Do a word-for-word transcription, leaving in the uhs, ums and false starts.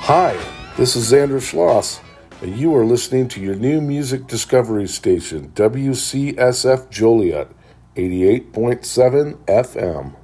Hi, this is Xander Schloss, and you are listening to your new music discovery station, W C S F Joliet, eighty-eight point seven F M.